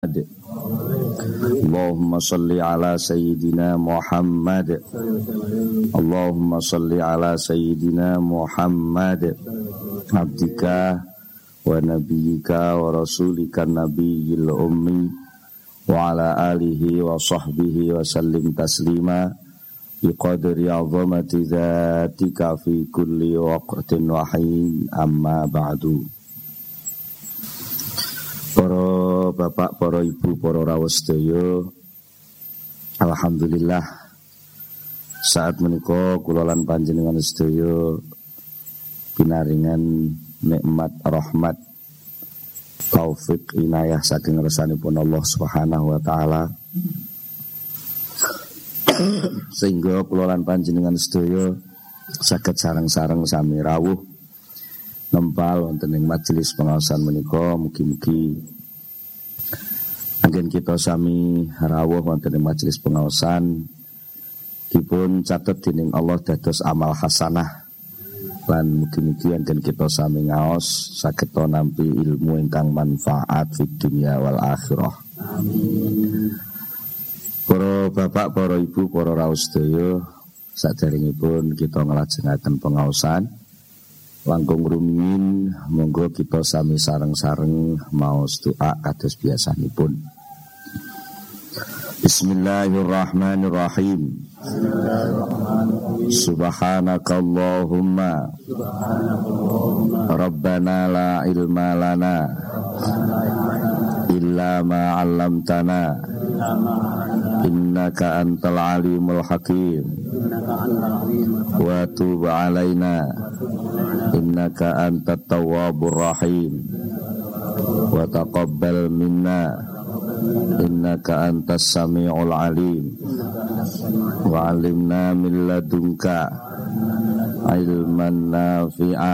Allahumma salli ala sayyidina Muhammad. Allahumma salli ala sayyidina Muhammad abdika wa nabiyyika wa rasulika nabiyyil ummi wa ala alihi wa sahbihi wa sallim taslima biqadri azamati dzatika fi kulli waqtin wa hin, amma ba'du. Para bapak, para ibu, para rawuh sedaya, alhamdulillah saat menika kula lan panjenengan sedaya pinaringan nikmat rahmat taufik inayah saking ngersanipun Allah Subhanahu wa taala, sehingga kula lan panjenengan sedaya saged sareng-sareng sami rawuh nempal wonten ing majelis pengaosan menika. Mugi-mugi anggen kita sami rawuh wonten ing majelis pengaosan dipun catet dening Allah dados amal hasanah, lan mugi-mugi anggen kita sami ngaos saged nampi ilmu ingkang manfaat fid dunya wal akhirah. Amin. Para bapak, para ibu, para rawuh sedaya, saderengipun kita nglajengaken pengaosan langkung rumiyin, monggo kita sami sareng-sareng maos doa kados biasanipun. Bismillahirrahmanirrahim. Subhanakallahumma Rabbana la ilma lana illa ma 'allamtana innaka antal alimul hakim wa tub 'alaina innaka antat tawwabur rahim wa taqabbal minna innaka antas sami'ul alim wa 'allimna min ladunka ilman nafi'a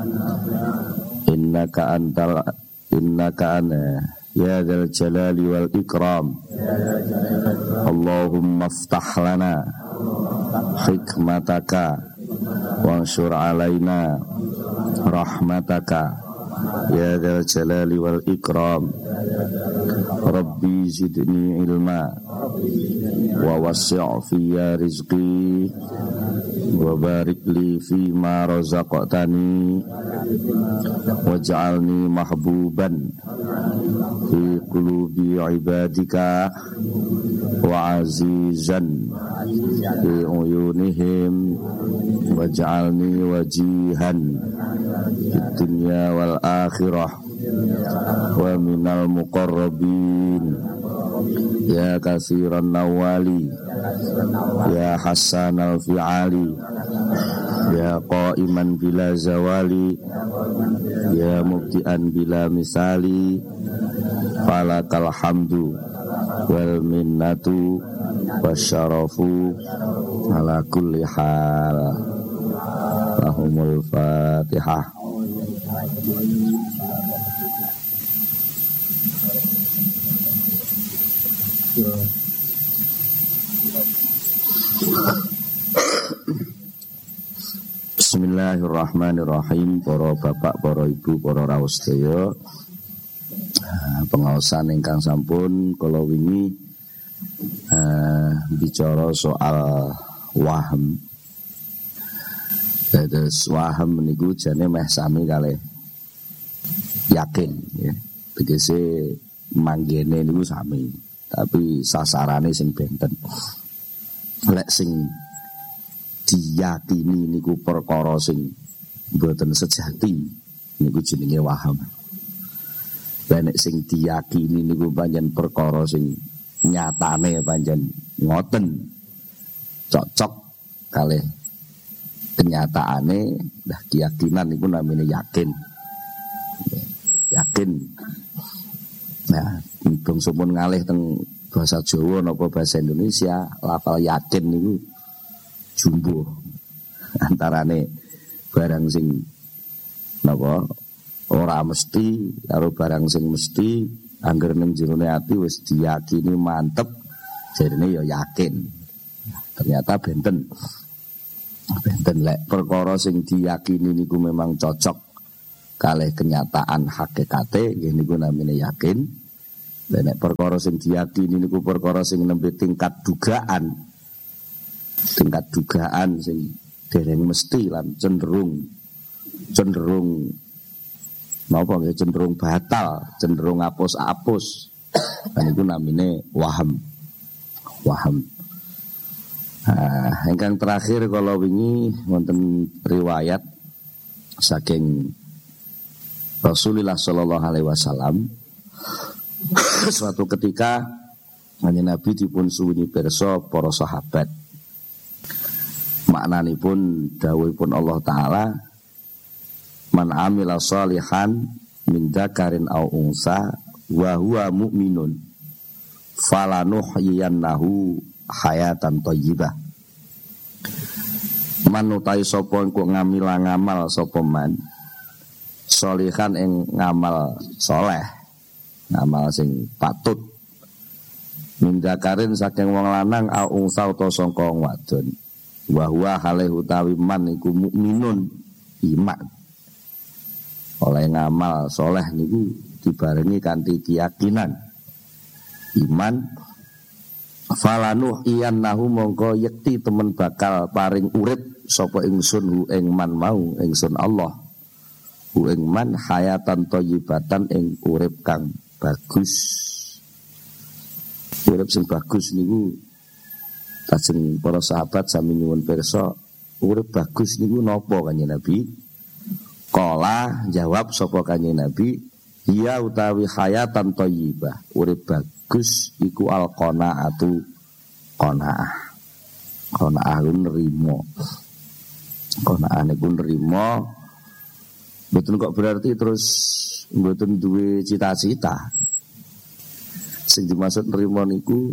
innaka ana ya dzal jalali wal ikram. Allahumma iftah lana hikmataka wansur alaina rahmataka ya dzal jalali wal ikram. Rabbi zidni ilma wa wasi' fiyya rizqi wa barik li fima razaqtani waj'alni mahbuban fi qulubi ibadika wa azizan fi uyunihim waj'alni wajihan fid dunya wal akhirah wa minal muqarrabin ya katsiran nawali ya hasanal fi'ali ya qaiman bila zawali ya mubdi'an bila misali falakal hamdu wal minnatu wasyarafu ala kulli hal. Lahumul Fatihah. Bismillahirrahmanirrahim. Para bapak, para ibu, para rawuh sedaya, pengaosan ingkang sampun kala wingi bicara soal waham. Dados waham niku jane meh sami kalih yakin ya. Tegese manggene niku sami, tapi sasarane sing benten. Lek sing diyakini niku perkara sing mboten sejati niku jenenge waham. Lah nek sing diyakini niku pancen perkara sing nyatane pancen ngoten cocok kalih kenyataane, dah keyakinan niku namine yakin. Yakin. Nah, bangsa pun ngalih teng bahasa Jawa napa bahasa Indonesia, lafal yakin niku jumbo antarane barang sing napa ora mesti karo barang sing mesti, angger ning jerone ati wis diyakini mantep jarine ya yakin. Ternyata benten lek perkara sing diyakini niku memang cocok kalih kenyataan hakikate, nggih niku namine yakin. Nek perkara sing diyakini niku perkara sing nembe tingkat dugaan. Tingkat dugaan sing dereng mesti lan cenderung napa nggih cenderung batal, cenderung apus-apus. Kan iku namine waham. Ingkang terakhir kalau wingi wonten riwayat saking Rasulullah sallallahu alaihi wasallam suatu ketika kanjeng Nabi dipun suwuni pirsa para sahabat. Maknanipun dawuhipun Allah taala man amila shalihan min dzakarin aw unsa wa huwa mu'minun falanuhyiyannahu hayatan thayyibah. Man utahe sapa engko ngamila ngamal sapa man sholihan ing ngamal soleh, ngamal sing patut min dzakarin saking wong lanang aw unsa utawa sangka wong wadon wa huwa halih utawi man iku mukminun iman. Oleh ngamal soleh niku dibarengi kanthi keyakinan iman. Falanuh iyan nahu mongko yekti temen bakal paring urip sapa ingsun hu ing man mau ingsun Allah hu ing man hayatan thayyibatan ing urip kang bagus. Urip sing bagus niku kajeng para sahabat sami nyuwun pirsa urip bagus niku napa kanjeng Nabi? Kala jawab sapa kanjeng Nabi, ya utawi hayatan thayyibah, urip bagus iku al-qanaatu qanaah. Qanaah nrimo. Qanaah niku nrimo mboten kok berarti terus mboten duwe cita-cita. Sing dimaksud nrimo niku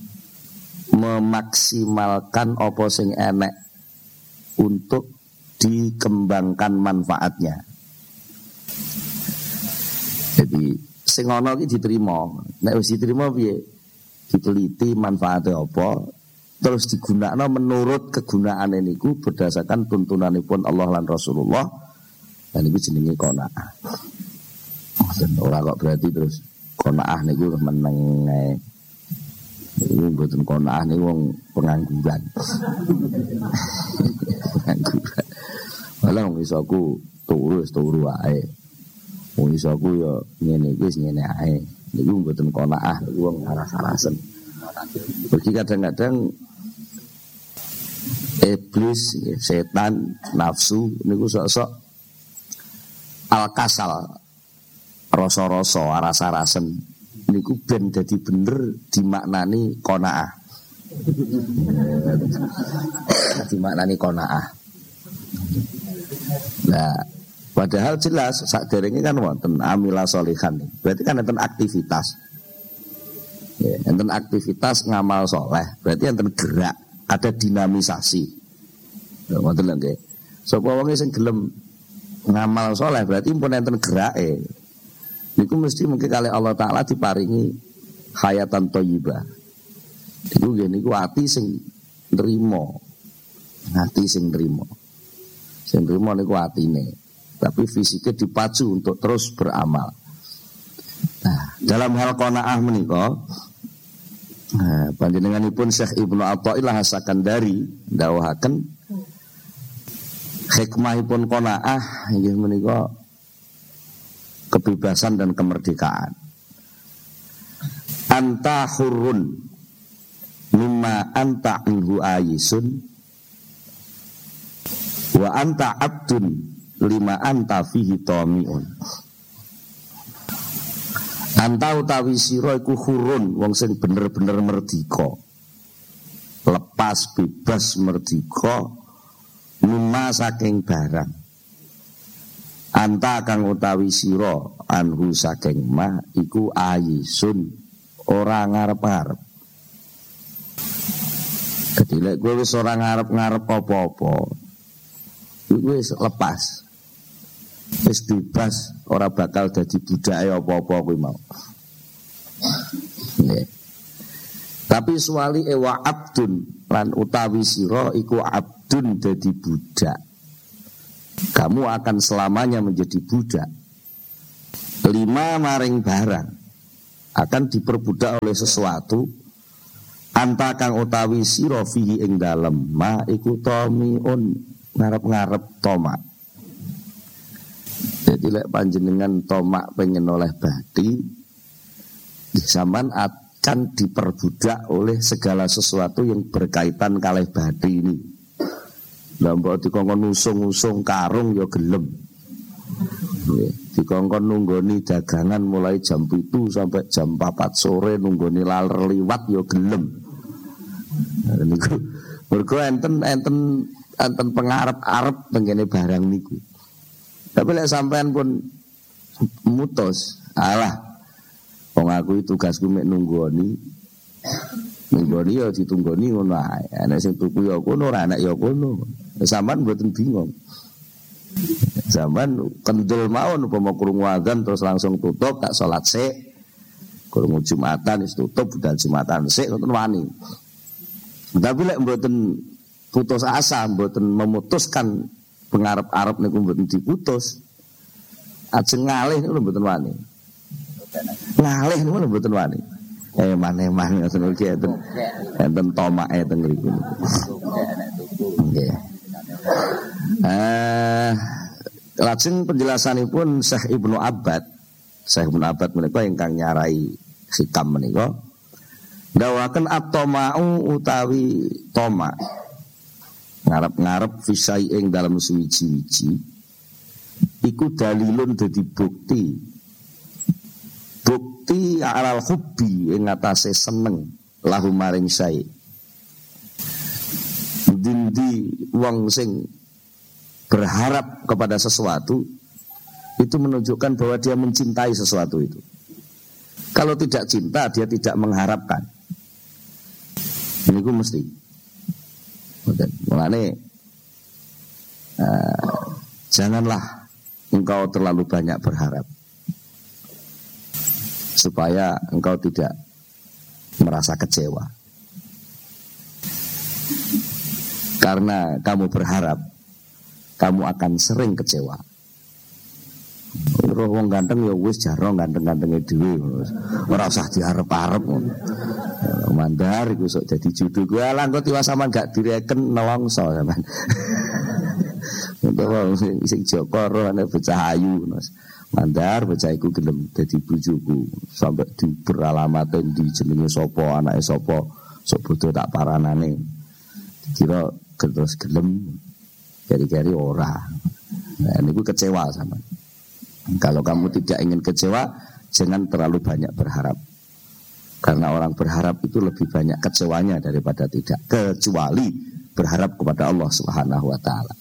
memaksimalkan apa sing enek untuk dikembangkan manfaatnya. Jadi sing ana iki diterima. Nek wis diterima piye? Diteliti manfaatnya apa, terus digunakno menurut kegunaane niku berdasarkan tuntunanipun Allah lan Rasulullah. Dan itu jenenge qanaah. Dan ora kok berarti terus qanaah niku meneng ae. Ini mboten qanaah niku wong pengangguran. Pengangguran. Malah wong iso aku turu wae. Wong iso aku ya ngene iki wis ngene ae. Niku mboten qanaah niku wong aras-arasen. Pergi kadang-kadang iblis, setan, nafsu niku sok-sok al-kasal, rasa-rasa aras-arasen niku ben dadi bener dimaknani qanaah. Dimaknani qanaah. Nah, padahal jelas sakderenge kan wonten amila sholihan. Berarti kan enten aktivitas. Ya, enten aktivitas ngamal soleh. Berarti enten gerak, ada dinamisasi. Wonten lho nggih. Sapa wong sing gelem ngamal soleh berarti pun enten gerake. Niku mesti mungkin kali Allah Ta'ala diparingi hayatan thayyibah. Niku nggih niku ati sing nrimo. Ati sing nrimo. Sing nrimo niku atine. Tapi fisiknya dipacu untuk terus beramal. Nah, dalam hal qanaah menika panjenenganipun Syekh Ibnu Athaillah As-Sakandari dawuhaken hikmahipun qanaah inggih menika kebebasan dan kemerdekaan. Anta hurrun mimma anta anhu ayisun wa anta abdun lima anta fihi tamiun. Anta utawi sira iku hurun wong sing bener-bener merdika. Lepas bebas merdika mimma saking barang. Anta kang utawi sira anhu saking ma iku ayisun ora ngarep-arep. Ketilek kowe wis ora ngarep-ngarep apa-apa. Iku wis lepas. Wis bebas, ora bakal dadi budake apa-apa kuwi mau. Nggih. Tapi suwali wa abdun lan utawi sira iku abdun dadi budak. Kamu akan selamanya menjadi budak. 5 maring barang. akan diperbudak oleh sesuatu anta kang utawi sira fihi ing dalem ma iku tomiun ngarep-ngarep tomak. Jadi lek panjenengan tomak pengen oleh badi, zaman akan diperbudak oleh segala sesuatu yang berkaitan kalih badi ini. Lah mbok dikongkon usung-usung karung ya gelem. Dikongkon nunggoni dagangan mulai jam 7 sampai jam 4 sore nunggoni laler liwat ya gelem. Niku mergo enten pengarep-arep tengene barang niku. Tapi lek sampean pun mutus, alah wong aku tugasku mek nunggoni ya ditunggoni ngono ae. Nek sing tuku ya kono, ora enak ya kono. Sampean mboten bingung. Zaman kendel mawon upama krungu adzan terus langsung tutup tak salat sik. Krungu Jumatan wis tutup budal Jumatan sik ngoten wani. Tapi lek mboten putus asa, mboten memutuskan pengarep-arep niku mboten diputus. Ajeng ngalih niku mboten wani. Ngalih niku mboten wani. Maneh-maneh ngoten iki enten tomake teng mriku. Nggih. Lajeng penjelasanipun Syekh Ibnu Abbad menika ingkang nyarai hikam menika dawaken at-tama'u utawi toma ngarep-ngarep fisai ing dalam suwiji-wiji iku dalilun dadi bukti alal hubbi ing atase seneng lahu maring sae. Dindi wong sing berharap kepada sesuatu itu menunjukkan bahwa dia mencintai sesuatu itu. Kalau tidak cinta dia tidak mengharapkan. Ini ku mesti. Mulane janganlah engkau terlalu banyak berharap supaya engkau tidak merasa kecewa. Karena kamu berharap, kamu akan sering kecewa. Roh wong ganteng ya wis jaro ganteng-gantenge dhewe. Ora usah diarep-arep. Mandar iku sok dadi judul. Kuwi ala engko tiwasaman gak direken nelongso sampean. Utawa sing Joko ana bocah ayu, Mas. Mandar bocah iku gelem dadi bojoku sampai diberalamat di jenenge sapa, anake sapa, sok bodho tak paranane. Kira terus gelem keri-keri ora. Nah, niku kecewa sama. Kalau kamu tidak ingin kecewa, jangan terlalu banyak berharap. Karena orang berharap itu lebih banyak kecewanya daripada tidak, kecuali berharap kepada Allah Subhanahu wa taala.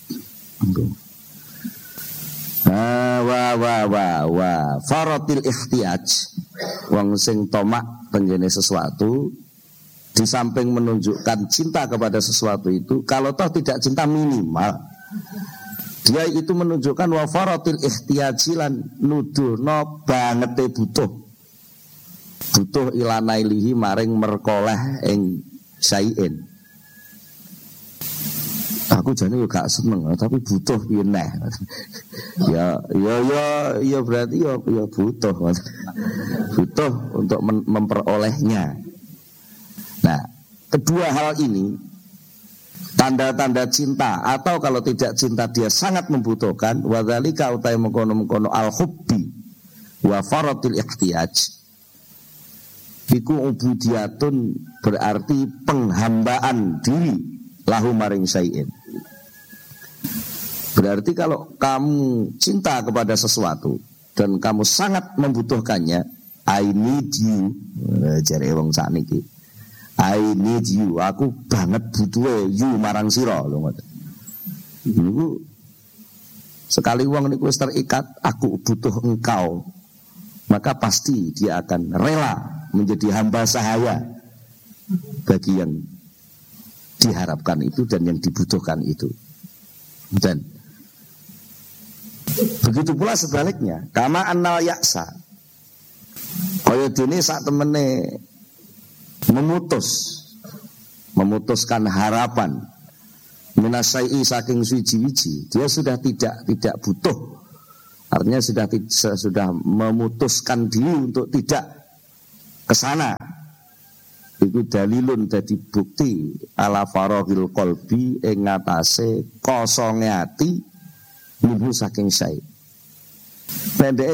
Faratil ihtiyaj, wong sing tomak tenggene sesuatu, di samping menunjukkan cinta kepada sesuatu itu, kalau toh tidak cinta minimal dia itu menunjukkan wa faratil ihtiyaji lan nuduhno bangete butuh ilana ilihi maring merkoleh ing sayin. Aku jane yo gak seneng tapi butuh piye neh. Ya berarti ya butuh. Butuh untuk memperolehnya. Nah, kedua hal ini tanda-tanda cinta, atau kalau tidak cinta dia sangat membutuhkan. Wadzalika utai mengkono-mengkono al-hubbi wa faratil ihtiyaj iku ubudiyatun, berarti penghambaan diri lahu maring syai'in. Berarti kalau kamu cinta kepada sesuatu dan kamu sangat membutuhkannya, I need you, jare wong sakniki, I need you, aku banget butuhe you marang sira lho ngoten. Niku sekali wong niku wis terikat aku butuh engkau, maka pasti dia akan rela menjadi hamba sahaya bagi yang diharapkan itu dan yang dibutuhkan itu. Dan begitu pula sebaliknya, kama annal yaksa, kaya dene sak temene memutuskan harapan minasai saking suci-wici, dia sudah tidak butuh, artinya sudah memutuskan diri untuk tidak kesana. Iku dalilun dadi bukti ala faraghil qalbi ing ngatasé kosonge ati minhu saking syai. Pendeke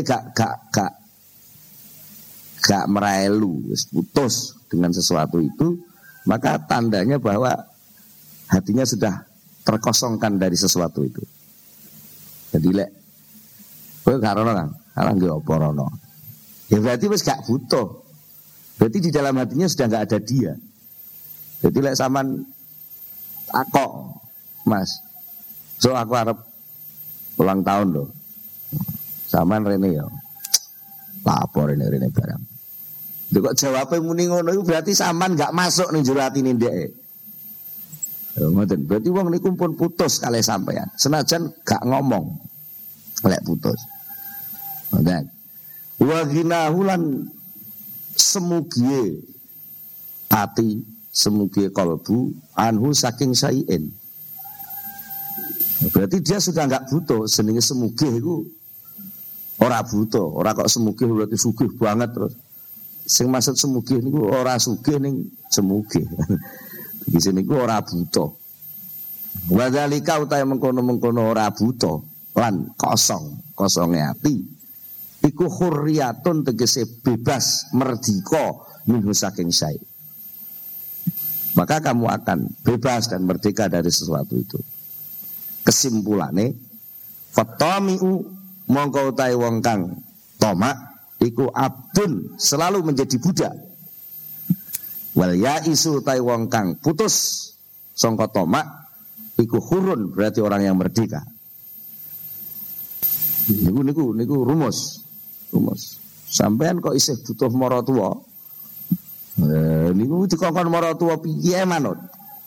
gak meraelu, wis putus dengan sesuatu itu, maka tandanya bahwa hatinya sudah terkosongkan dari sesuatu itu. Jadi lek kowe gak rono kan, alang ge apa rono. Ya berarti wis gak butuh. Berarti di dalam hatinya sudah gak ada dia. Jadi lek sampean takok, Mas. So aku arep ulang tahun loh. Sampean rene ya. Lapor rene barang. Lha kok jawabe muni ngono iku berarti sampean gak masuk ning jero atine ndek. Ngoten. Berarti wong niku pun putus kalih sampean. Senajan gak ngomong lek putus. Ngoten. Wa ginahulan semugie ati, semugie kalbu anhu saking syai'in. Berarti dia sudah enggak butuh. Jenenge semugie iku ora butuh, ora kok semugie berarti sugih banget terus. Sing maksud semugie niku ora sugih ning semugie. Di sini ku ora butuh. Wa zalika utahe mengkono-mengkono ora butuh lan kosonge ati. Iku hurriyatun tegese bebas merdeka minhu saking syai. Maka kamu akan bebas dan merdeka dari sesuatu itu. Kesimpulannya fatami'u mongko utahe wong kang tomak iku abdun selalu menjadi budak. Wal yaisu utahe wong kang putus sangka tomak iku hurun berarti orang yang merdeka. Niku rumus. Sampean kok isih butuh maratuwa. Niku dikongkon maratuwa piye manut.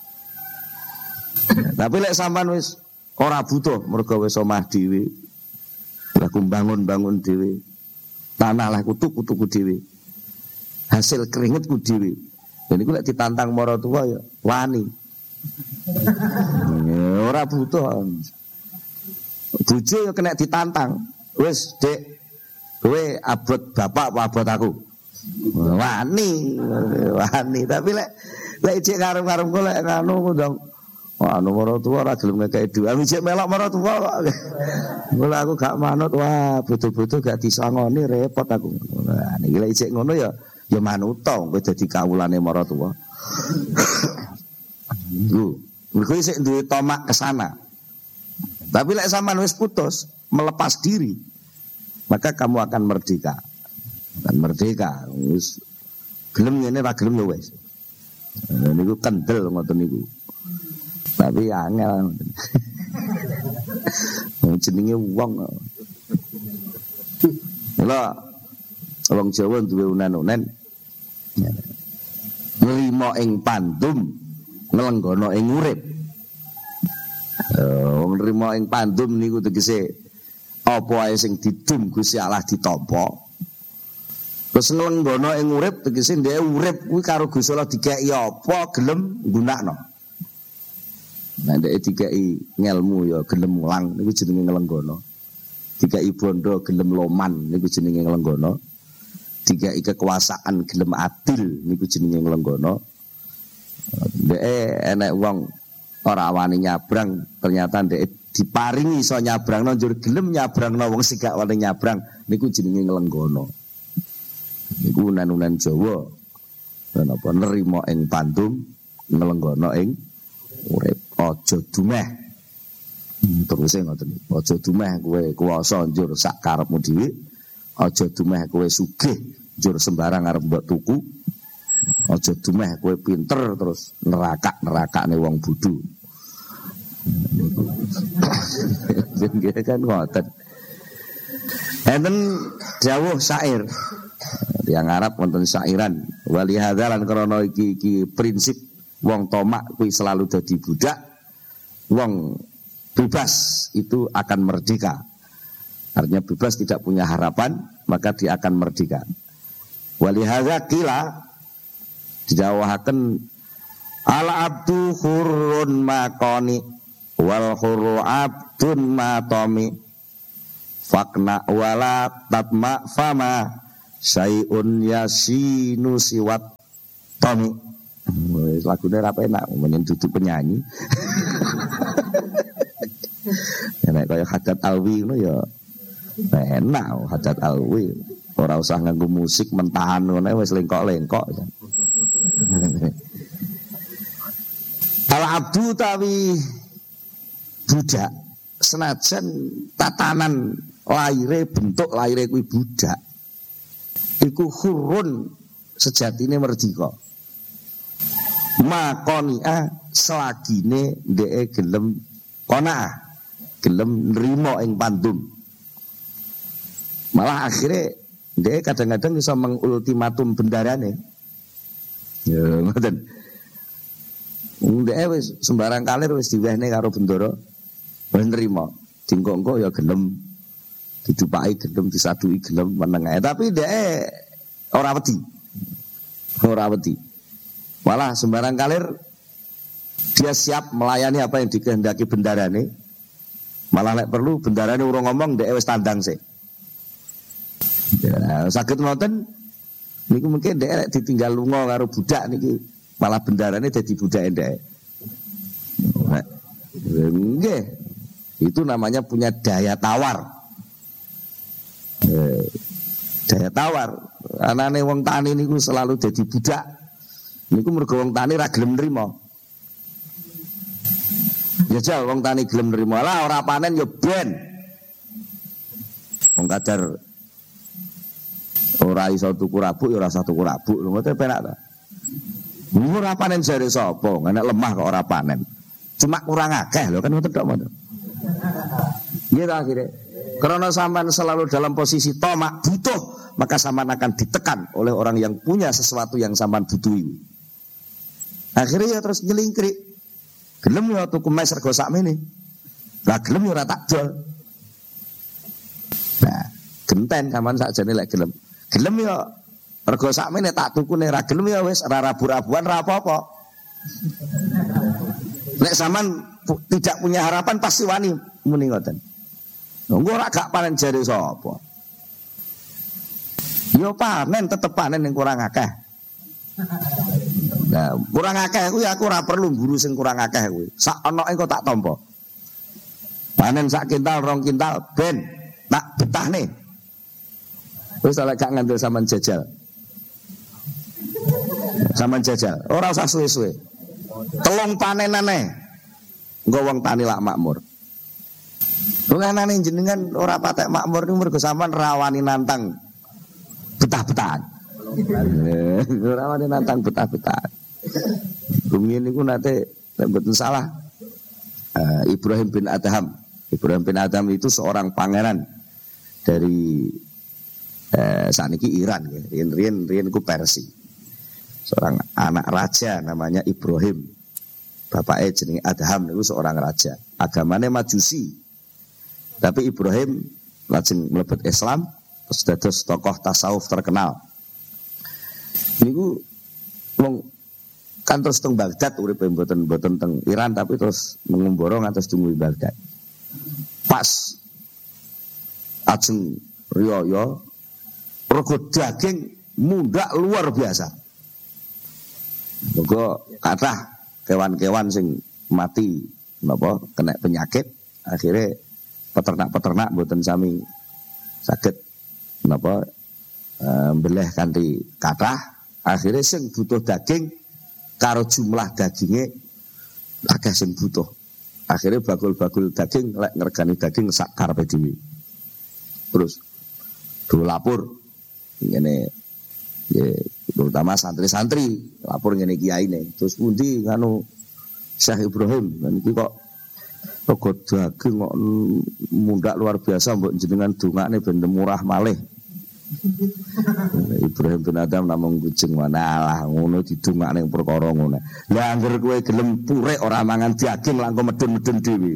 Tapi lek sampean wis ora butuh mergo wis omah dhewe. Lah bangun dhewe. Tanah lah tuku dhewe. Hasil keringetku dhewe. Dan iku lek ditantang maratuwa ya wani. Ora butuh. Bojo ya kena ditantang. Wis, Dek, kowe abot bapak apa abot aku? Wani. Tapi lek cek karung-karung kok lek ngono ndang anu maratuwa ora gelem ngekeki dhuwit. Ami cek melok maratuwa kok. Mula aku gak manut, wah bodo-bodo gak disangoni repot aku. Nah, niki lek cek ngono ya manuta kowe dadi kawulane maratuwa. Mergo isih duwe tomak kesana. Tapi lek sampean wis putus, melepas diri, maka kamu akan merdeka. Dan merdeka wis gelem ngene ra gelem ya wis. Niku kendel ngoten niku. Tapi angel. Jenenge wong. Lha wong Jawa duwe unen-unen. Nrimo ing pandum, nglenggono ing urip. Wong nrimo ing pandum niku tegese apa ae sing didum Gusti Allah ditampa. Terus nglenggono ing urip tegese ndek urip kuwi karo Gusti Allah dikeki apa gelem nggunakno. Nah ndek dikeki ngelmu ya gelem mulang niku jenenge nglenggono. Dikeki bondo gelem loman niku jenenge nglenggono. Dikeki kekuasaan gelem adil niku jenenge nglenggono. Ndek enek wong ora wani nyabrang ternyata ndek diparingi iso nyabrangno njur gelem nyabrangno wong sing gak wani nyabrang niku jenenge nglenggono. Niku unen-unen Jawa. Napa nerima ing pandum, nglenggono ing urip. Aja dumeh. Teruse ngoten. Aja dumeh kowe kuwasa njur sak karepmu dhewe. Aja dumeh kowe sugih njur sembarang arep mbok tuku. Aja dumeh kowe pinter terus nerakakne wong bodho. Jenenge kan ngoten. Enten dawuh syair. Yang Arab wonten syairan. Wali hadalan krana iki prinsip wong tomak kuwi selalu dadi budak. Wong bebas itu akan merdeka. Artinya bebas tidak punya harapan, maka dia akan merdeka. Wali hadza qila didhawuhaken al abdu hurrun maqani wal hurru abdun matami fakna wala tatma fama Sayun yasinu siwat toni. Lagune ra penak menyen dudu penyanyi. Nek kaya Haddad Alwi ngono ya enak Haddad Alwi. Ora usah nganggo musik mentahan ngono wis lengkok-lengkok. Al abdu tawi budak senajan tatanan laire bentuk laire kuwi budak iku hurun sejatine merdika makonia selagine ndeke gelem qanaah gelem nrimo ing pandum malah akhirnya ndeke kadang-kadang iso mengultimatum bendarane ya ngoten ndeke wis sembarang kalir wis diwehne karo bendara wis nrimo dingko-engko ya gelem didupaki gelem disadui gelem meneng ae tapi ndeke ora wedi malah sembarang kalir dia siap melayani apa yang dikehendaki bendarane malah nek perlu bendarane urung ngomong ndeke wis tandang sik ya saged ngoten niku mungkin ndeke ditinggal lunga karo budak niki malah bendarane dadi budake ndeke nggih itu namanya punya daya tawar daya tawar anane wong tani niku selalu dadi budak niku mergo wong tani ra gelem nrimo ya jal wong tani gelem nrimo lah ora panen ya ben wong kadar ora iso tuku rabuk ya ora usah tuku rabuk lho ngoten penak ta ora panen jare sapa nek lemah kok ora panen cuma kurang akeh lho kan ngoten tok ngoten nggih ta akhire karena sampean selalu dalam posisi tomak butuh, maka sampean akan ditekan oleh orang yang punya sesuatu yang sampean butuhi. Akhirnya ya terus nyelingkrik. Gelem ya tuku mes rego sakmene. Lah gelem ya ora tak dol. Nah, genten sampean sakjane lek gelem. Gelem ya rego sakmene tak tuku nek ra gelem ya wis ora rabu-rabuan ra apa-apa. Nek sampean tidak punya harapan pasti wani muni ngoten. Engko ora gak panen jare sapa. Yo panen tetep panen yang kurang akeh. Nah, kurang akeh kuwi aku ora perlu guru sing kurang akeh kuwi. Sak anoke kok tak tampa. Panen sak kintal, 2 kintal ben tak betahne. Wis lek gak ngandel sampean jajal. Sampean jajal, ora usah suwe-suwe. 3 panenane. Engko wong tani lak makmur. Lunganane jenengan ora patek makmur niku mergo sampean rawani nantang betah-betahan. Ora wani nantang betah-betahan. Rumiyin niku nate nek mboten salah Ibrahim bin Adham. Ibrahim bin Adham itu seorang pangeran dari saniki Iran ya. Riyen ku Persia. Seorang anak raja namanya Ibrahim. Bapaknya jenenge Adham niku seorang raja. Agamanya Majusi. Tapi Ibrahim lajeng mlebet Islam terus dados tokoh tasawuf terkenal. Niku wong kan terus teng Baghdad uripe mboten teng Iran tapi terus mengumbara ngantos tunggu Baghdad. Pas ajeng riyaya rego daging mundhak luar biasa. Mergo kathah kewan-kewan sing mati napa kena penyakit akhirnya peternak mboten sami saged napa mbeleh kanthi kathah akhirnya sing butuh daging karo jumlah daginge akeh sing butuh akhirnya bakul-bakul daging lek ngregani daging sak karepe dhewe terus do lapor ngene terutama santri-santri lapor ngene kiyaine terus pundi nganu Syekh Ibrahim niki kok rego daging kok mundhak luar biasa mbok jenengan dongakne ben murah malih. Ibrahim bin Adham namung kucing manalah ngono didongakne perkara ngono. Lah anggere kowe gelem purek ora mangan daging langko medun-medun dhewe.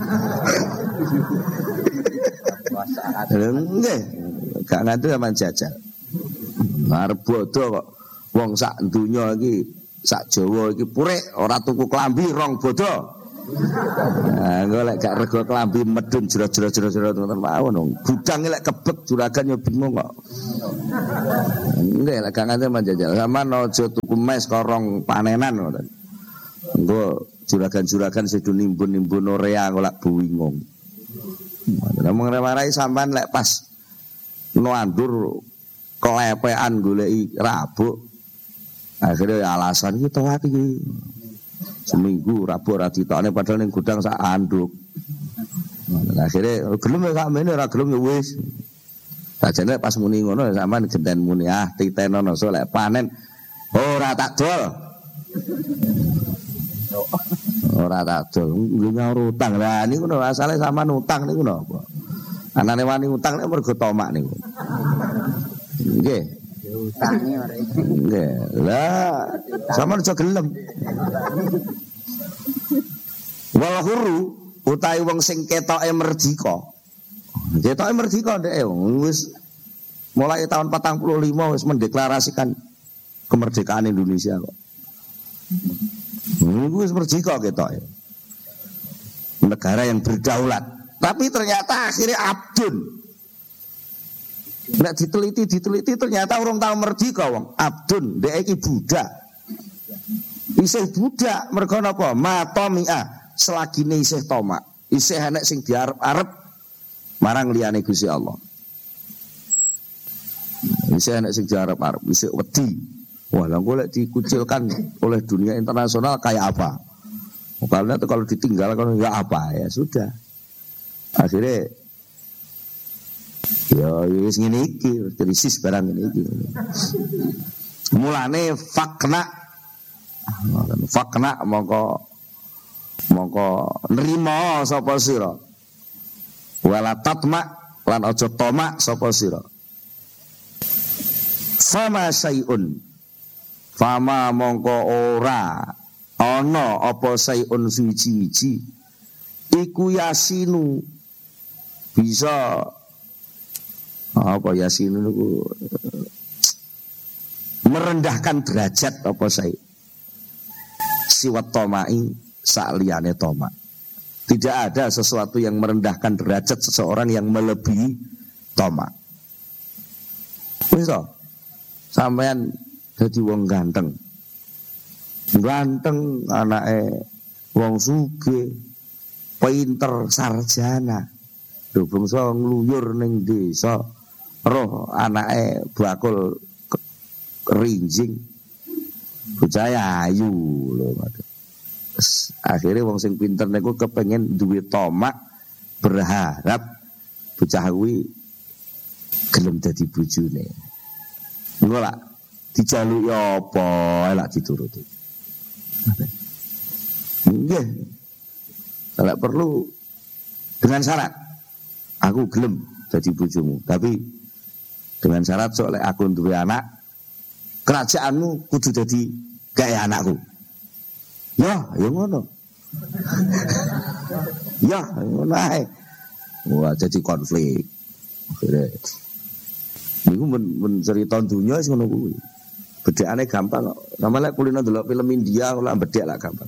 Nggih, gak nganti sampean jajal. Arep bodho kok wong sak donya iki sak Jawa iki purek ora tuku klambi 2 bodho. Nah, golek gak rego klambi medun jero-jero ngoten mawon. Budang lek kebek juragan yo bingung kok. Nggih lek gak ngate manjajal sampean aja tuku mes korong panenan ngoten. Engko juragan-juragan sedo nimbun-nimbun orea golek bingung. Ngomong marai sampean lek pas nuandur kelepean goleki rabuk. Akhirnya alasan iki telat iki. Seminggu rabuk ora ditokne padahal ning gudang sak anduk. Akhirnya gelem ya sakmene ora gelem ya wis. Sajane pas muni ngono sampean genten muni titenono so lek panen ora tak dol. Ora tak dol nyaur utang. Lah niku lho asale sampean utang niku napa? Anane wani utang nek mergo tomak niku. Nggih. Utange ora iki. Nggih. Lah sampean aja gelem. Wal huru utahe wong sing ketoke merdika. Ketoke merdika ndek wis mulai tahun 45 wis mendeklarasikan kemerdekaan Indonesia kok. Niku wis merdeka ketoke. Negara yang berdaulat. Tapi ternyata akhirnya abdun. Nek diteliti ternyata orang tahu merdeka wong. Abdun ndek iki budak. Isih budak mergo napa? Matomia selagine isih tomak. Isih enek sing diarep-arep marang liyane Gusti Allah. Isih enek sing diarep-arep, isih wedi. Wah, lha golek dikucilkan oleh dunia internasional kayak apa? Karena itu kalau ditinggal kan ya apa ya sudah. Akhirnya ya wis ngene iki, krisis barang ngene iki. Mulane fakna mongko nrimo sapa sira. Wala tatma lan aja tomak sapa sira. Fama sayun. Fama mongko ora ana apa sayun suci-suci. Iku yasinu bisa apa yasinu niku merendahkan derajat apa saya siwat tomai sakliyane tomak. Tidak ada sesuatu yang merendahkan derajat seseorang yang melebihi tomak. Wis to sampean dadi wong ganteng anake wong sugih pinter sarjana lho bangsa ngluyur ning desa roh anake bakul rinjing bocah ayu lho. Akhirnya wong sing pinter niku kepengen duwe tomak berharap bocah kuwi gelem dadi bojone. Ngono lak dijaluki apa lak dituruti. Nggih. Kalau perlu dengan syarat aku gelem dadi bojomu, tapi dengan syarat sok lek aku duwe anak kerajaanmu kudu dadi kaya anakku. Ya ngono. Ya ngono ae. Wah jadi konflik. Niku men cerita dunya wis ngono kuwi. Bedhekane gampang kok. Sama lek kulino ndelok film India ora bedhek lah gampang.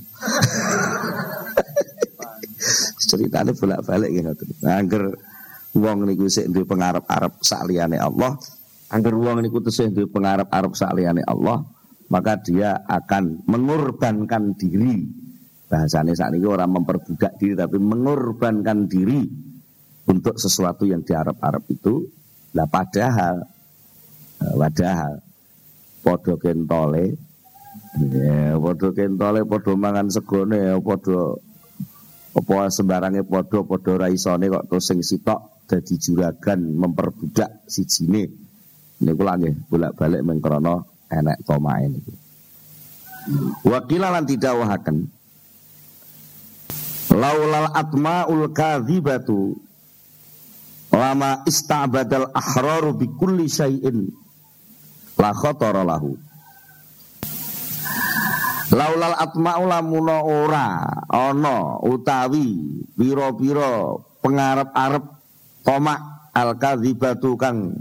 Ceritane bolak-balik ngoten. Angger wong niku sik duwe pengarep-arep sakliyane Allah, angger wong niku tesih duwe pengarep-arep sakliyane Allah, maka dia akan mengorbankan diri. Bahasane sakniki ora memperbudak diri tapi mengorbankan diri untuk sesuatu yang diarep-arep itu. Lah padahal padha kentole ya padha kentole padha mangan segone ya padha apa sembarange padha ora isone kok terus sing sitok dadi juragan memperbudak sijine niku lha nggih bolak-balik mengkrana enek tomae niku. Wakila lan didhawuhaken laulal atmaul kadzibatu lama istabadal ahraru bi kulli syai'in la khatara lahu. Laulal atma'u lamuna ora ana utawi pira-pira pengarep-arep tomak al-kadzibatu kang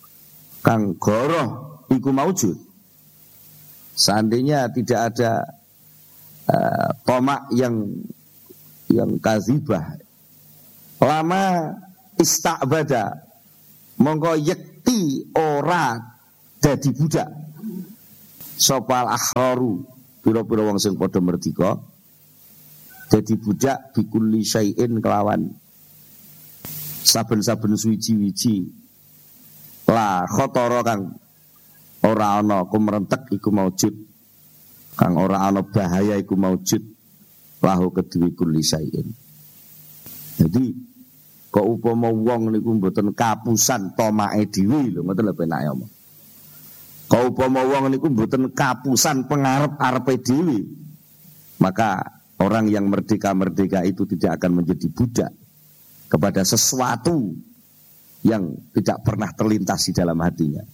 goroh iku maujud. Seandainya tidak ada tomak yang yang kadzibah. Lama istabada mongko yekti ora dadi budak. Sopal ahraru pira-pira wong sing padha merdeka dadi budak bikulli syai'in kelawan saben-saben suwiji-wiji la khotara kang ora ana kumrentek iku maujud, kang ora ana bahaya iku maujud lahu kedue kulli syai'in. Jadi kok upama wong niku mboten kapusan tomake dhewe lho, ngoten lho penake omong. Kau upama wong niku mboten kapusan pengarep-arepe dhewe, maka orang yang merdeka-merdeka itu tidak akan menjadi budak kepada sesuatu yang tidak pernah terlintas di dalam hatinya.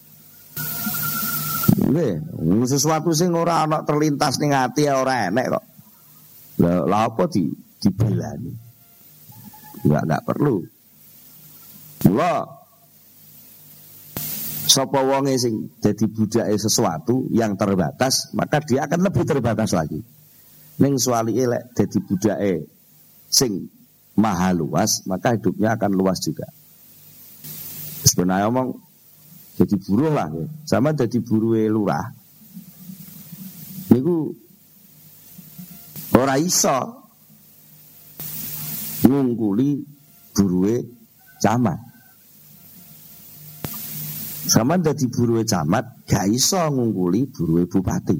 Nggih, sesuatu sing ora ana terlintas ning ati ora enek kok. Lah apa dibelani? Enggak perlu. Mula sapa wonge sing dadi budake sesuatu yang terbatas, maka dia akan lebih terbatas lagi. Ning suwalike lek dadi budake sing maha luas, maka hidupnya akan luas juga. Sebenarnya omong jadi buruh lah ya. Sama jadi buruhe lurah. Niku ora iso ngungkuli buruhe camat. Sama dadi buruhe camat gak iso ngungkuli buruhe bupati.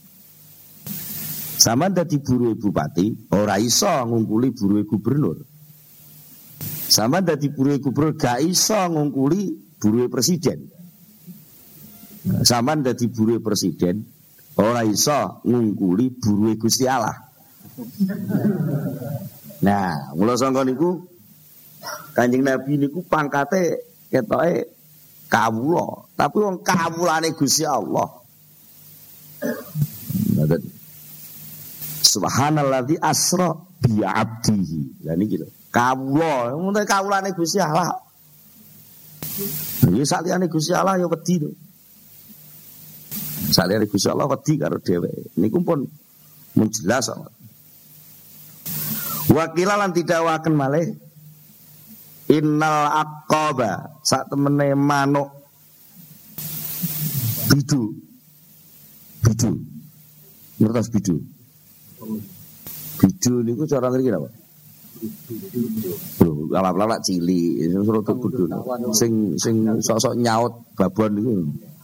Sama dadi buruhe bupati ora iso ngungkuli buruhe gubernur. Sama dadi buruhe gubernur gak iso ngungkuli buruhe presiden. Sama dadi buruhe presiden ora iso ngungkuli buruhe Gusti Allah. Nah, mula sangka niku Kanjeng Nabi niku pangkate ketoke kawula, tapi wong kawulane Gusti Allah. Subhanalladzi asra bi 'abdihi. Lah niki lho, kawula, mung kawulane Gusti Allah. Ya saliyane Gusti Allah ya wedi to. Saliyane Gusti Allah wedi karo dheweke. Niku pun jelas kok. Wakila lan didhawaken malih innal aqaba sak temene manuk bidu ngertos bidu niku cara ngriki napa lho lawak-lawak cilik serotok kudu sing sok-sok nyaut babon niku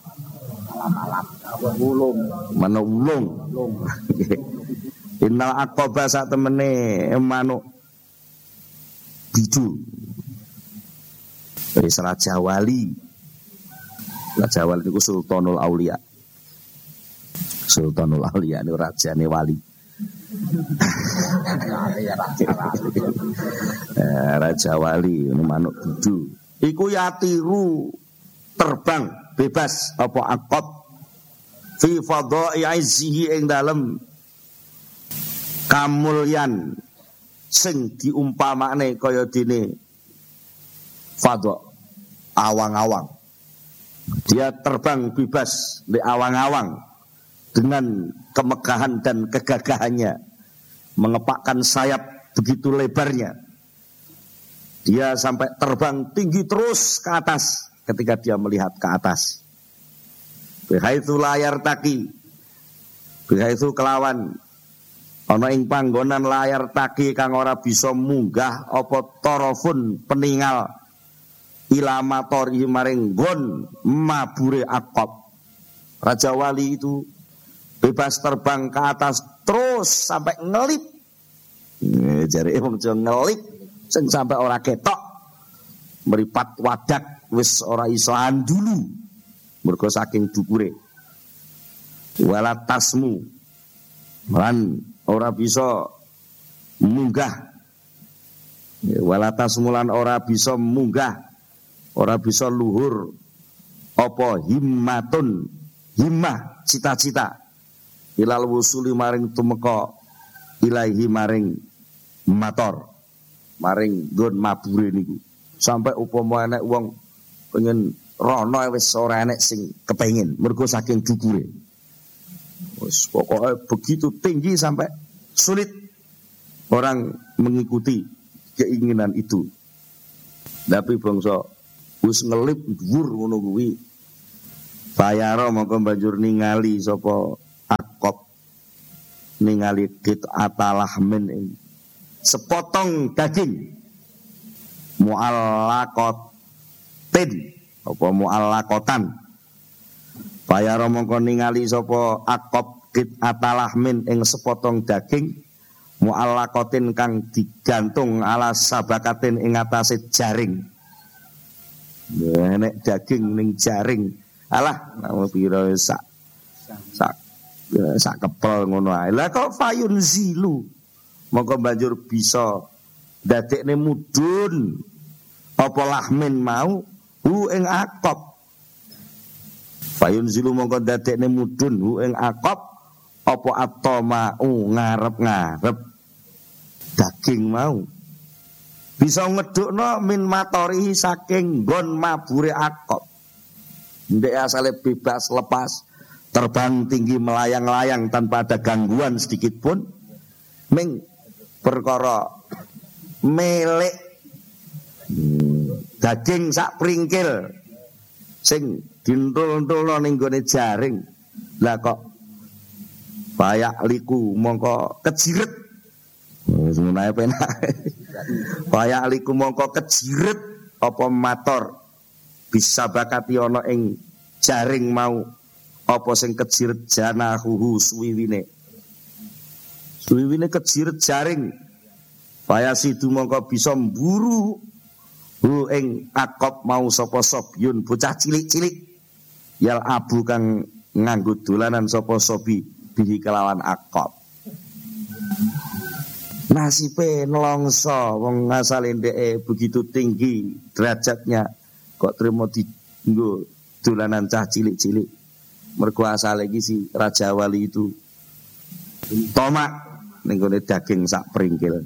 manuk ulung innal aqaba sak temene manuk bidu Raja Wali. Raja Wali itu Sultanul Aulia. Sultanul Aulia ini rajane wali. Raja Wali ini manuk bidu. Iku yatiru terbang bebas apa aqab fi fadha'i izzihi ing dalem kamulyan sing diumpamakne kaya dene fadha awang-awang. Dia terbang bebas di awang-awang dengan kemegahan dan kegagahannya, mengepakkan sayap begitu lebarnya. Dia sampai terbang tinggi terus ke atas ketika dia melihat ke atas. Bihaitsu layar taki, bihaitsu kelawan ana ing panggonan layar taki kang ora bisa munggah apa tarafun peninggal ilama tori maring gon mabure aqab. Raja Wali itu bebas terbang ke atas terus sampai ngelip. Jare wong Jawa ngelip sing sampai ora ketok. Meripat wadak wis ora iso andulu mergo saking dukure. Wala tasmu lan ora bisa munggah. Wala tasmulan ora bisa munggah. Ora bisa luhur apa himmatun himmah cita-cita ilal wusuli maring tumeka ilahi maring mator maring nggon mabure niku sampai upama enek wong pengen rono wis ora enek sing kepengin mergo saking dukure wis pokoke begitu tinggi sampai sulit orang mengikuti keinginan itu. Tapi bangsa wis ngelip dhuwur ngono kuwi. Bayara mongko banjur ningali sapa Akop ningali qit'atalahmin ing sepotong daging mu'allaqatin apa mu'allaqatan. Bayara mongko ningali sapa Akop qit'atalahmin ing sepotong daging mu'allaqatin kang digantung ala sabakatin ing atase jaring. Nek daging ning jaring, alah nama pira sak kepel ngono ae. Lah kok fayun zilu mongko banjur bisa dadekne mudhun apa lahmin mau hu ing Akop. Fayun zilu mongko dadekne mudhun hu ing Akop apa atoma ngarep-ngarep daging mau bisa ngedukno min matorihi saking nggon mabure Akop. Ndek asale bebas lepas terbang tinggi melayang-layang tanpa ada gangguan sedikit pun. Ming perkara melek daging sak pringkil sing dintul-tulno ning gone jaring. Lah kok bayak liku mongko kejiret. Semenae penak. Bayak liku mongko kejiret apa mator bisa bakati ana ing jaring mau apa sing kejiret janahu suwiwine. Suwiwine kejiret jaring. Baya sidu mongko bisa mburu hu ing Akop mau sapa Sobyun bocah cilik-cilik. Yal abu kang nganggo dolanan sapa Sobi bihi kelawan Akop. Nasibe nelongso wong asale ndeke begitu tinggi derajatnya kok trimo dienggo dolanan cah cilik-cilik. Mergo asale iki si Raja Wali itu tomak ning gone daging sak pringkil.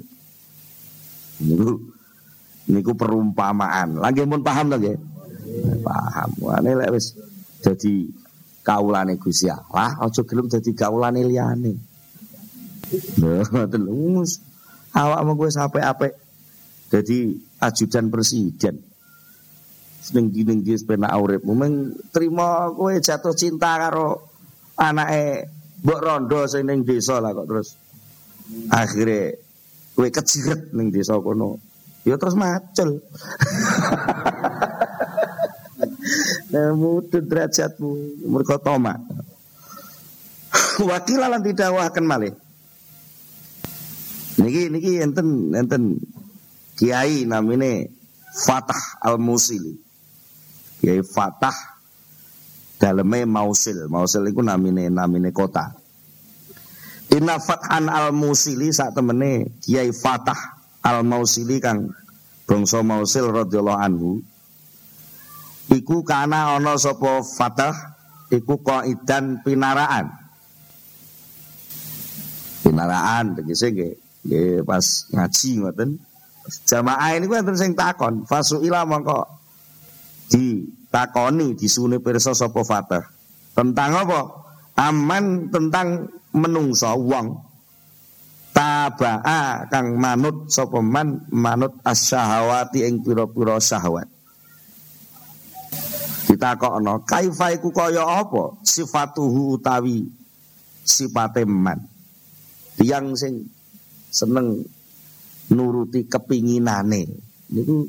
Niku perumpamaan. Lagi mun paham to nggih? Paham. Wane lek wis dadi kaulane Gusti Allah, aja gelem dadi kaulane liyane. Lho, ngoten lho. Awakmu kowe apik-apik dadi ajudan presiden. Ning dindi penak uripmu mung trima kowe jatuh cinta karo anake mbok rondo sing ning desa lah kok terus akhire kowe kejiret ning desa kono. Ya terus macul. Mudhun derajatmu mergo tomak. Wakilan didhawuhaken malih. Niki enten kiai namine Fatah Al-Musili. Kiai Fatah daleme Mausil. Mausil iku namine kota. Inna Fathan Al-Musili sak temene Kiai Fatah Al-Mausili kang bangsa Mausil radhiyallahu anhu. Iku kana ana sapa Fatah iku qaidan pinaraan. Pinaraan tegese nggih pas ngaji ngoten. Jamaah ini enten sing takon, fasuila mongko ditakoni disune pirsa sapa Fatah. Tentang apa? Aman tentang menungso wong tabaa kang manut sapa man manut asyahawati ing pira-pira syahwat. Ditakokno kaifa iku kaya apa sifatuhu utawi sifate man. Tiyang sing seneng nuruti kepinginane niku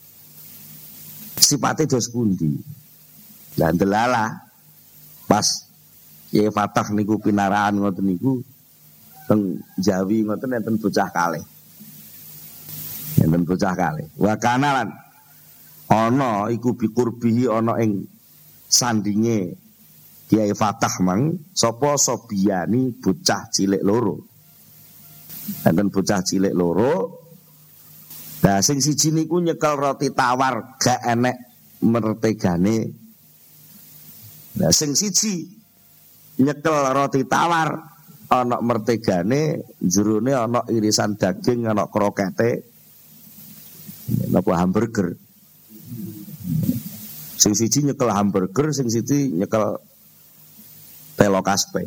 sifate dos pundi. Lah delala pas Kiai Fatah niku pinaraan ngoten niku teng Jawi ngoten enten bocah kalih. Enten bocah kalih. Wa kanalan ana iku bikurbihi ana ing sandinge Kiai Fatah mang sapa Sobiani bocah cilik loro. Enten bocah cilik loro. Lah sing siji niku nyekel roti tawar gak enek mertegane. Lah sing siji nyekel roti tawar ana mertegane, jerone ana irisan daging, ana krokete. Napa hamburger. Sing siji nyekel hamburger, sing siji nyekel telokaspe.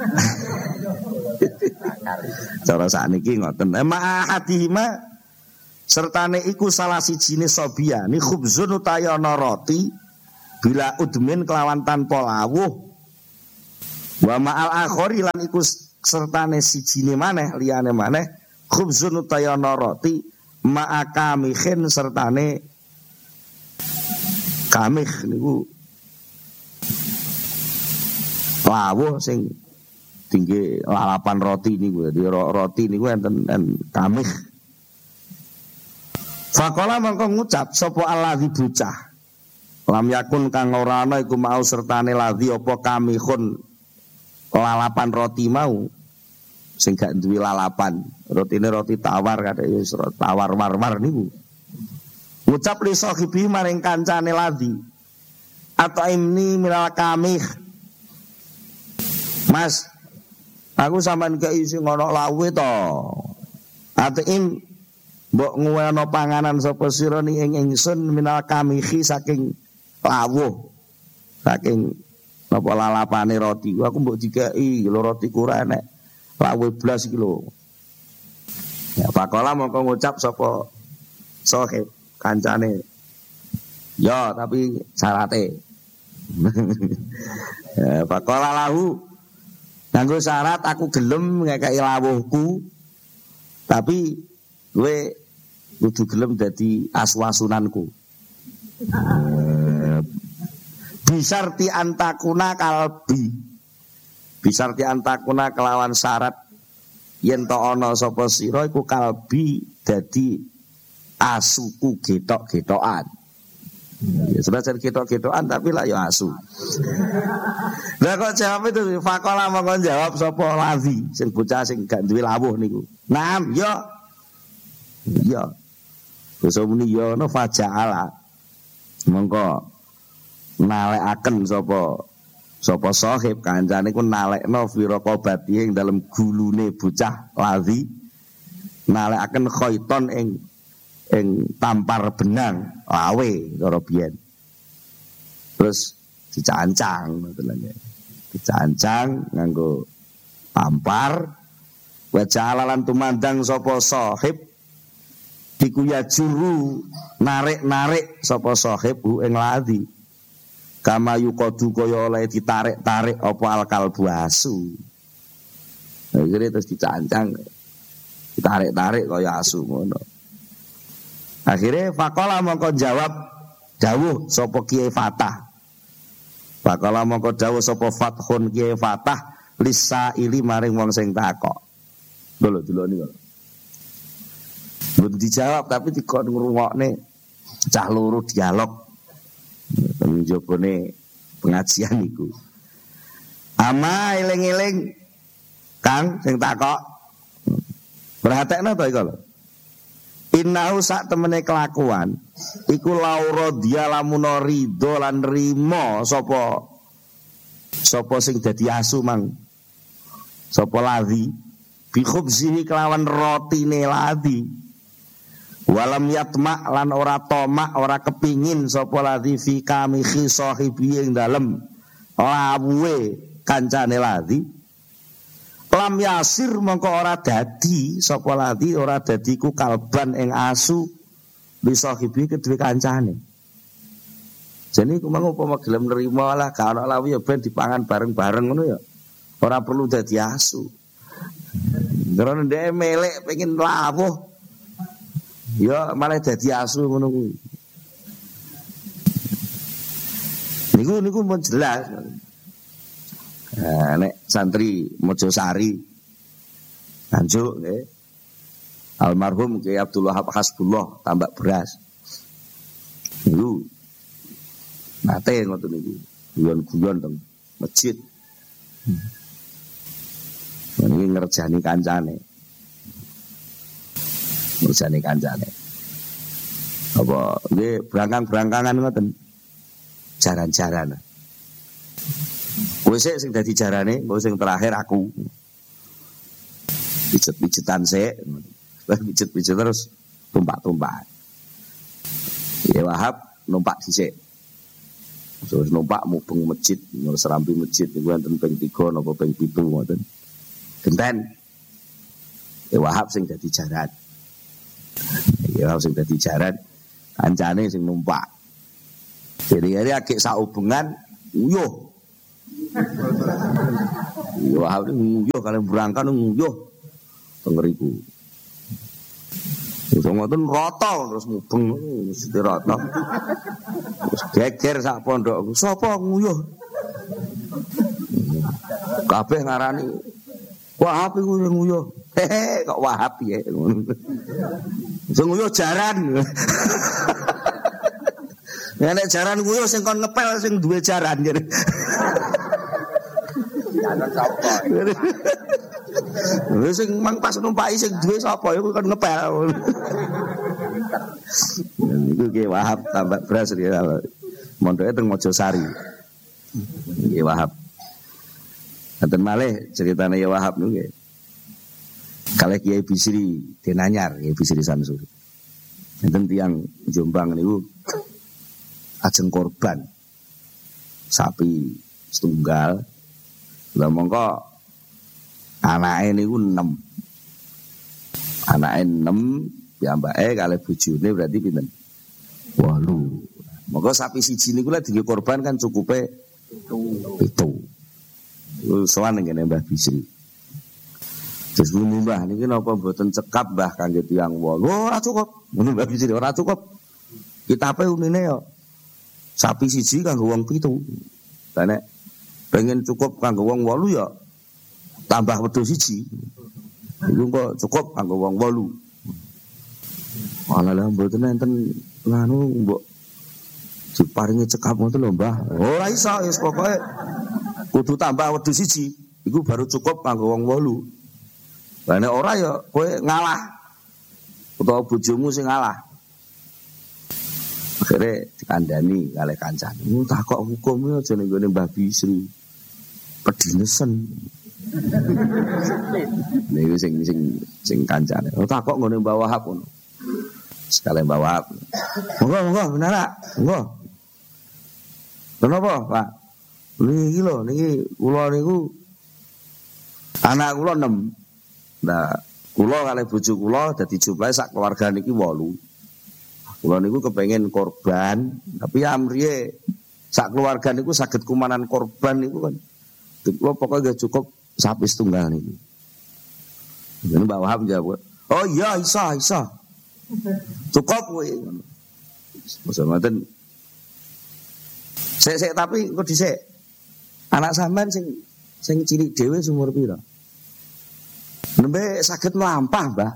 Cara sakniki ngoten. Ma'ahadihima sertane iku salah sijine sobia ni khubzun utawa ana roti bila udmin kelawan tanpa lawuh. Wa ma'al akhori lan iku sertane sijine maneh liyane maneh khubzun utawa ana roti ma'akamihin sertane kamih niku lawuh sing tinggi lalapan roti niku roti niku enten kamih. Faqala mangko ngucap sapa alladzi bocah lam yakun kang ora ana iku mau sertane ladzi apa kamihun lalapan roti mau sing gak duwe lalapan rotine roti tawar kadek wis tawar war-war niku ngucap li sahibi maring kancane ladzi atau imni milal kamih Mas aku sampean kei sing ana lawe to atim mbok nguweno panganan sapa sira ning ingsun minal kamihi saking lawuh saking apa lalapane roti aku mbok dikeki lho roti ora enek lawuh blas iki lho ya pakola mongko ngucap sapa sahib kancane ya tapi syarate ya pakola lahu nganggo syarat aku gelem ngekeki lawuhku tapi kowe kudu gelem dadi aswasunanku. Bisarti antakuna kalbi. Bisarti antakuna kelawan syarat yen to ana sapa sira iku kalbi dadi asuku getok-getokan. Ya sebenarnya getok-getokan tapi lah ya asu. Lah kok jawab itu fakola mongko jawab sapa lazi sing bocah sing gak duwe lawuh niku. Naam ya. Ya. Wis muni ya no faja'ala. Mongko nalekaken sapa sahib kancane ku nalekno firaqabati ing dalem gulune bocah lazi. Nalekaken khaiton ing tampar benang lawe cara biyen. Terus dicancang ngoten. Dicancang nganggo tampar wa ja'alan tumandang sapa sahib iku ya juru narik-narik sapa sahib ing ladzi kama yuqadu kaya oleh ditarik-tarik apa alkalbu asu. Akhire terus dicancang ditarik-tarik kaya asu ngono. Akhire faqala mongko jawab dawuh sapa Kiai Fatah. Faqala mongko dawuh sapa Fathun Kiai Fatah lisaili maring wong sing takok. Lho niku. Belum dijawab tapi dikon ngrungokne cah loro dialog njobone pengajian iku. Ama eling-eling Kang sing takok. Perhatekno to iku lho. Innahu sak temene kelakuan iku laura dia lamun ridho lan rimo sapa sing dadi asu mang. Sapa ladzi bi khubzihi kelawan rotine ladzi. Walam yatma lan ora tomak ora kepingin sapa ladzi fi kamihi sahibi ing dalem lawuhe kancane ladzi lam yasir mongko ora dadi sapa ladzi ora dadi ku kalban ing asu bi sahibi kedue kancane. Jane iku mang upama gelem nrimo lah gak ana lawu ya ben dipangan bareng-bareng ngono ya. Ora perlu dadi asu. Terus ndek melek pengen lawuh ya malah dadi asu ngono kuwi. Niku mau jelas. Nek santri Mojosari Tanjuk nggih. Almarhum Kiai Abdul Wahab Hasbullah tambak beras. Niku nate ngoten niku. Guyon-guyon teng masjid. Niki ngerjani kancane. Ngerjani kancane. Apa nggih brangkang-brangkangan ngoten. Jaran-jaran. Kowe sing dadi jarane, kowe sing terakhir aku. Pijet-pijetan sik. Pijet-pijet terus tumpak-tumpak. Ya Wahab numpak dhisik. Terus numpak mubeng masjid, serambi masjid niku wonten ping 3 napa ping 7 ngoten. Genten. Wahab sing dadi jaran. Wahab sing dadi jaran, kancane sing numpak. Jadi akeh saubengan nguyuh. Wahab nguyuh kalian berangkat nguyuh teng ngriku. Wis ngoten rata terus mubeng mesti rata. Terus geger sak pondok. Sapa nguyuh? Kabeh ngarani Wahab iku nguyuh. Hehe, kok Wahab ya ngono. Sing nguyuh jaran. Nek jaran nguyuh sing kon ngepel sing duwe jaran jare. Jaran sapa? Wis sing mang pas numpaki sing duwe sapa iku kon ngepel. Niku ki Wahab tambak beras ya. Mondoke teng Mojosari. Nggih Wahab. Enten malih ceritane ya Wahab niku nggih. Kalih Kiai Bisri Denanyar, Kiai Bisri Samsuri. Enten tiyang Jombang niku ajeng korban sapi setunggal. Lah mongko anake niku 6. Anake 6, piyambake kalih bojone berarti pinten? 8. Mongko sapi siji niku lek dhewe korban kan cukupe 7. Sowan ngene Mbah Bisri. Terus Mbah niki napa mboten cekap Mbah kangge tiyang 8. Ora cukup. Ngono Mbah Bisri ora cukup. Kitabe unine ya sapi siji kanggo wong 7. Lah nek pengen cukup kanggo wong 8 ya tambah wedhus siji. Iku kok cukup kanggo wong 8. Alah mboten enten nganu mbok diparingi cekap ngoten lho Mbah. Ora iso wis pokoke kudu tambah wedhus siji. Iku baru cukup kanggo wong 8. Lah nek ora ya kowe ngalah. Utawa bojomu sing ngalah. Akhirnya dikandani kalih kancane. Takok hukumnya aja ning gone Mbah Bisri. Pedinesen. Niku sing kancane. Takok ngene Mbah Wahab ngono. Sekali Mbah Wahab. Monggo benar. Monggo. Kenapa, Pak? Niki lho, niki kula niku anak kula 6. Nah, kula kalih bojo kula dadi jumlahe sak keluarga niki 8. Kula niku kepengen korban, tapi amriye sak keluarga niku saged kumanan korban niku kan. Kula pokoke gak cukup sapi setunggal niku. Jadi Mbak Wahab jawab, "Oh iya, isa. Cukup kowe." Masa ngoten. Sik tapi kok dhisik. Anak sampean sing cilik dhewe umur pira? Nembe saged mlampah, Mbah.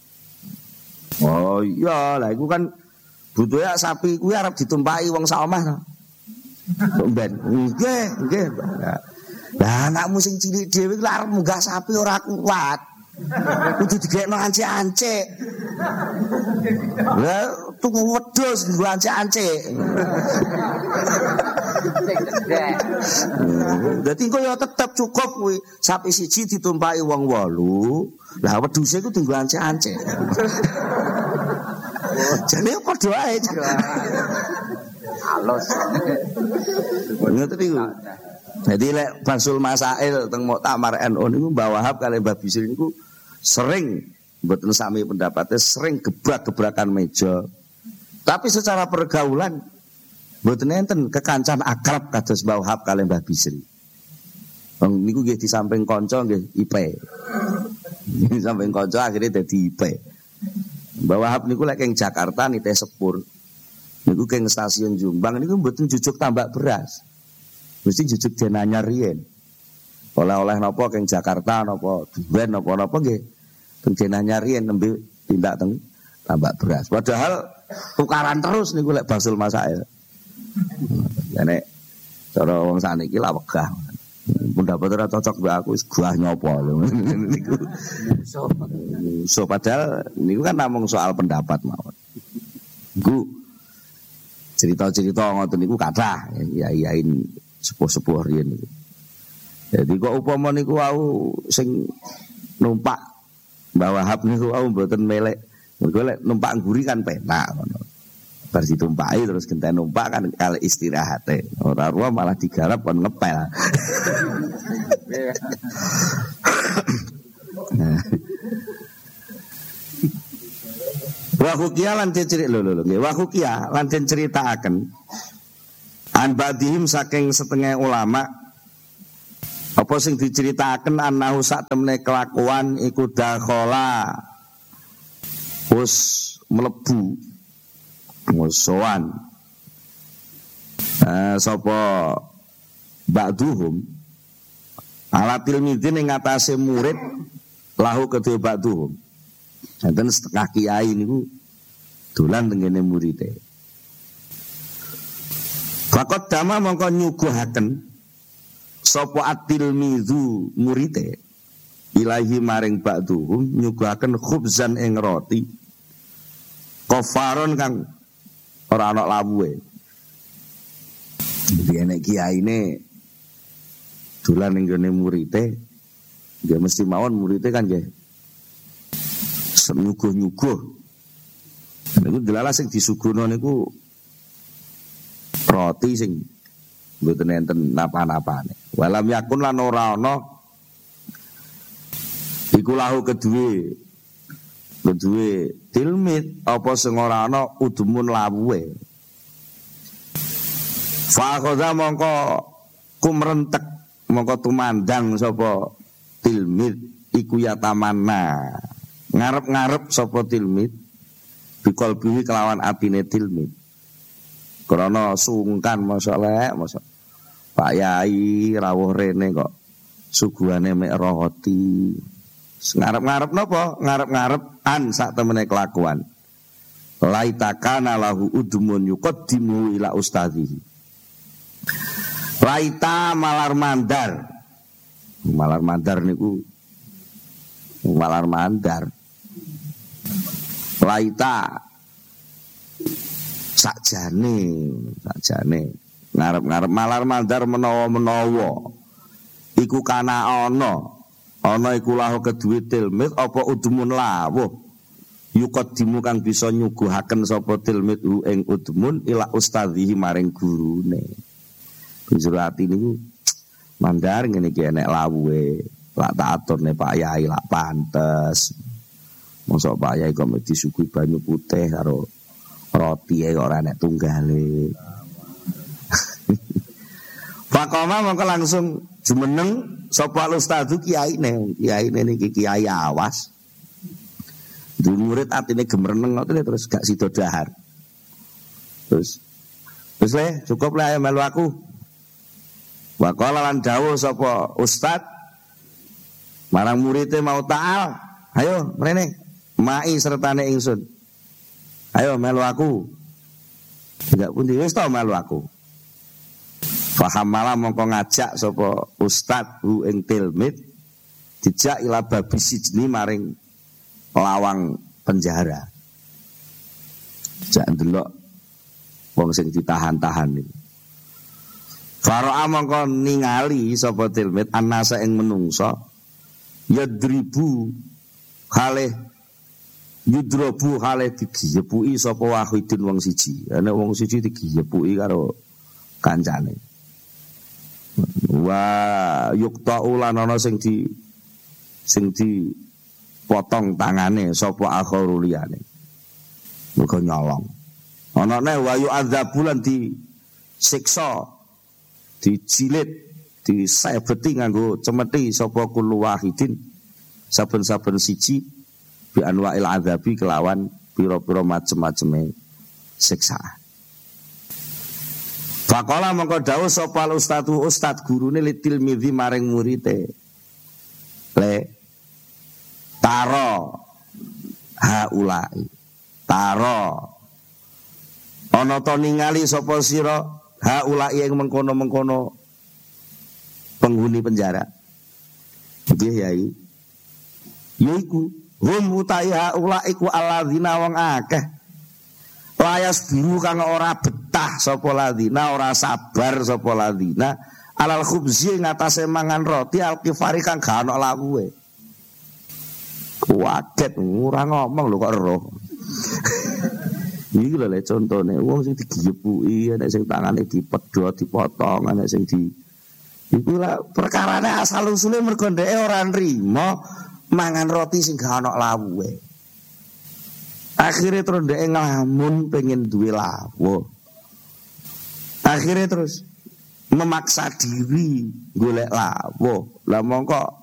Oh iya, lah iku kan butuhe sapi kuwi arep ditumpaki wong sak omah to. Ben, nggih. Lah anakmu sing cilik dhewe kuwi arep munggah sapi ora kuat. Kudu digekno ancik-ancik. Lah tuku wedhus nggo ancik-ancik. Dadi kok ya tetep cukup kuwi sapi siji ditumpaki wong 8. Lah wedhuse ku dienggo ancik-ancik. Jane padha ae. Halus. Ngoten niku. Jadi lek Basul Masail teng Muktamar NU niku Mbah Wahab kalih Mbah Bisri niku sering mboten sami pendapatnya sering gebrak-gebrakan meja. Tapi secara pergaulan mboten enten kekancan akrab kados Mbah Wahab kalih Mbah Bisri. Wong niku nggih di samping kanca nggih IP. Di samping kanca akhirnya dadi IP. Mbah Wahab niku lek ing Jakarta nitih sepur. Niku keng stasiun Jombang niku mboten jujuk tambak beras. Mesti jujuk Denanyar riyen. Oleh-oleh napa keng Jakarta napa duren napa-napa nggih teng Denanyar riyen nembe tindak teng tambak beras. Padahal tukaran terus niku lek Basul Masail. Ya nek cara wong saniki la wegah. Pendapat ora cocok mbak aku wis gah nyopo lho. Niku. So padahal niku kan namung soal pendapat mawon. Niku cerita-cerita ngoten niku kathah yayain sepuh-sepuh riyen niku. Jadi kok upama niku wau sing numpak Mbah Wahab niku wau mboten melek. Mergo lek numpak ngguri kan penak ngono. bar ditumpaki terus genten numpak kan kali istirahate. Ora ruwa malah digarap kon ngepel. Wa hukiya lan cerita lho wa hukiya lan ceritaaken an badihim saking setengah ulama apa sing diceritaken anahu sak temene kelakuan iku dakhala wis mlebu musuhan sapa ba'duhum ala tilmidin ing atase murid lahu kedue ba'duhum. Enten setengah kiai niku dolan tengene murite. Fakot dama mongko nyuguhaken sapa at-tilmizu murite ilahi maring ba'duhum nyuguhaken khubzan ing roti kofaron kang ora ana lawuhe. Jadi nek kiyaine dolan ning gone murite dia mesti mawon murite kan nggih nyuguh-nyuguh. Niku delala sing disuguhno niku roti sing mboten enten napa-napane. Walam yakun lan ora ana iku lahu kedue tilmid apa sing ora ana udumun lawuhe. Fa khodha mongko kumrentek mongko tumandang sapa tilmid iku ya tamanna. Ngarep-ngarep sapa tilmid bikol biwi kelawan atine tilmid krana sungkan masalah Pak Yai rawuh rene kok suguhane mek roti ngarep-ngarep napa ngarep-ngarep an sak temene kelakuan laitakana lahu udmun yuqaddimu ila ustadzihi laita malar mandar niku malar mandar laita sakjane ngarep-ngarep malar mandar menawa iku kana ana iku lahu kedue tilmid apa udmun lawuh yuqaddimu kang bisa nyuguhaken sapa tilmid ing udmun ila ustadzihi maring gurune. Njero ati niku mandar ngene iki enek lawuhe lak tak aturne Pak Yai lak pantes. Mosok Pak Yai kok disuguhi banyu putih karo roti kok ora enek tunggale. Pakoma mongko langsung jumeneng sapa ustadz kiyaine niki kiai awas. Duwe murid atine gemreneng ngoten terus gak sida dahar. Terus le cukup lah ya melu aku. Wa qala lan dawuh sapa ustadz marang muridé mau ta'al. Ayo mrene mai sertane ingsun. Ayo melu aku. Enggak pundi wis to melu aku. Faham malah mongko ngajak sapa ustad hu ing tilmid dijak ila babi sijni maring lawang penjara. Jak ndelok wong sing ditahan-tahan iki. Fara'a mongko ningali sapa tilmid annasa ing menungso yadribu kalih yudrobu kalih digiyepuki sapa wahidin wong siji. Ana wong siji digiyepuki karo kancane. Wa yuqta'u lan ana sing potong tangane sapa akharu liyane. Muga nyolong. Ana ne wa yu'adzabu lan disiksa, dijilid, disebeti nganggo cemeti sapa kullu wahidin saben-saben siji bi anwa'il adzabi kelawan pira-pira macem-maceme siksaan. Faqala mongko dawuh sapa ustad gurune litil midhi maring murite. Le taro haulai. Taro ana to ningali sapa sira haulai ing mengkono-mengkono penghuni penjara. Nggih yai. Yaiku hum utai haulai ku alladzina wong akeh layas biru kang ora betah sapa ladina ora sabar sapa ladina alal khubzi ngatasé mangan roti alkifari kang gak ana lawuhe. Waget ora ngomong lho kok roh. Iki lho le contone wong sing digiyepuki, ana sing tangane dipedhot, dipotong, ana sing di iku lah perkarane asal usule mergo ndeke ora nrimo mangan roti sing gak ana lawuhe. Akhire terus ndeke nglamun pengen duwe lawuh. Akhire terus memaksa diri golek lawuh. Lah mongko